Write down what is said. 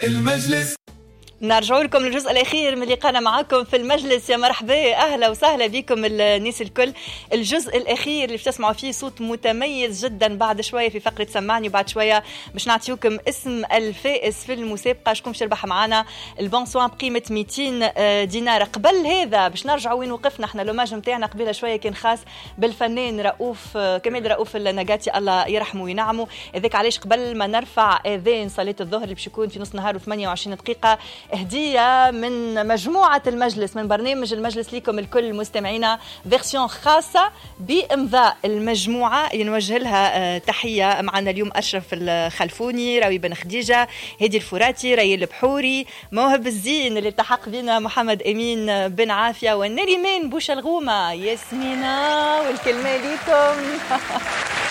المجلس. نرجعوا لكم للجزء الأخير من لقاءنا معكم في المجلس. يا مرحبا، أهلا وسهلا بكم الناس الكل. الجزء الأخير اللي بتسمعوا فيه صوت متميز جدا. بعد شوية في فقرة سمعني، وبعد شوية باش نعطيوكم اسم الفائز في المسابقة. شكون باش يربح معنا البونسوان بقيمة 200 دينار. قبل هذا باش نرجعوا وين وقفنا احنا. لوماج نتاعنا قبيله شوية كان خاص بالفنان رؤوف كمال رؤوف النجاتي، الله يرحمه وينعمه. إذاك علاش قبل ما نرفع أذان صلاة الظهر اللي باش يكون في نص نهار و28 دقيقة، هدية من مجموعة المجلس، من برنامج المجلس لكم الكل مستمعينا، فيرسيون خاصة بإمضاء المجموعة اللي نوجه لها تحية. معنا اليوم أشرف الخلفوني، راوي بن خديجة، هادي الفراتي، ري البحوري، موهب الزين اللي التحق بنا، محمد أمين بن عافية، والنريمان بوش الغومة، ياسمينة، والكلمة ليكم.